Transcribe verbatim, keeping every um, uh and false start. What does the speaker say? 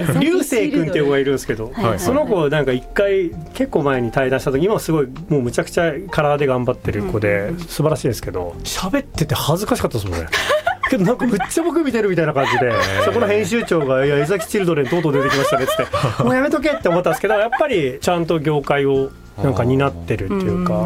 流星君っていう子がいるんですけど、はい、その子なんか一回結構前に対談した時、今すごいもうむちゃくちゃ体で頑張ってる子で素晴らしいですけど、喋ってて恥ずかしかったですもんねけどなんかむっちゃ僕見てるみたいな感じでそこの編集長がいや江崎チルドレンとうとう出てきましたねっつってもうやめとけって思ったんですけど、やっぱりちゃんと業界をなんか担ってるっていうか、